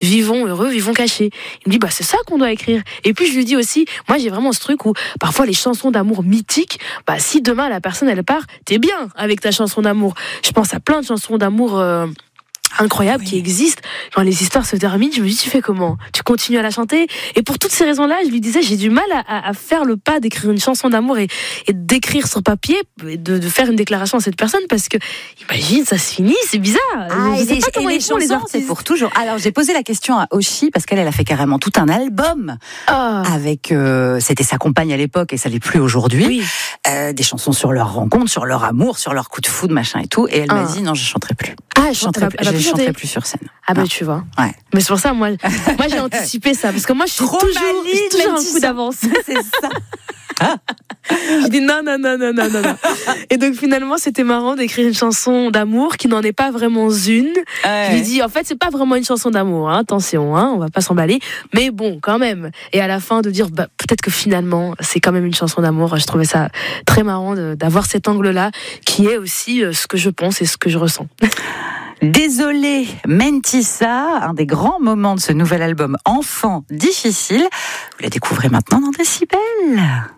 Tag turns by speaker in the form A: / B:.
A: vivons heureux, vivons cachés. Il me dit, c'est ça qu'on doit écrire. Et puis je lui dis aussi, moi j'ai vraiment ce truc où parfois les chansons d'amour mythiques, si demain la personne elle part, t'es bien avec ta chanson d'amour. Je pense à plein de chansons d'amour incroyables qui existent. Quand les histoires se terminent, je me dis, tu fais comment? Tu continues à la chanter? Et pour toutes ces raisons-là, je lui disais, j'ai du mal à faire le pas d'écrire une chanson d'amour et d'écrire sur papier, de faire une déclaration à cette personne, parce que, imagine, ça se finit, c'est bizarre.
B: Je sais pas comment ils font les artistes. C'est pour toujours. Alors, j'ai posé la question à Oshi, parce qu'elle a fait carrément tout un album avec, c'était sa compagne à l'époque et ça l'est plus aujourd'hui. Oui. Des chansons sur leur rencontre, sur leur amour, sur leur coup de foudre, machin et tout. Et elle m'a dit, non, je chanterai plus. Je chanterai plus sur scène.
A: Tu vois.
B: Ouais.
A: Mais c'est pour ça, moi j'ai anticipé ça, parce que moi je suis toujours un coup d'avance. C'est ça. J'ai dit non. Et donc finalement c'était marrant d'écrire une chanson d'amour qui n'en est pas vraiment une. Je lui dis en fait c'est pas vraiment une chanson d'amour, attention, on va pas s'emballer, mais bon quand même. Et à la fin de dire peut-être que finalement c'est quand même une chanson d'amour. Je trouvais ça très marrant d'avoir cet angle-là qui est aussi ce que je pense et ce que je ressens.
B: Désolé, Mentissa, un des grands moments de ce nouvel album Enfant difficile. Vous la découvrez maintenant dans Décibel.